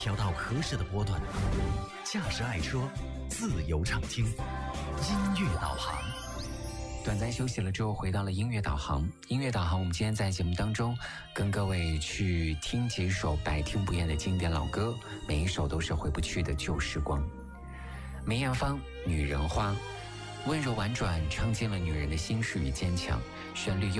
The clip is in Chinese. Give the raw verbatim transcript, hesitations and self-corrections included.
调到合适的波段，驾驶爱车，自由畅听，音乐导航。 短暂休息了之后，回到了音乐导航。音乐导航，我们今天在节目当中跟各位去听几首百听不厌的经典老歌，每一首都是回不去的旧时光。梅艳芳《女人花》，温柔婉转唱尽了女人的心事与坚强，旋律又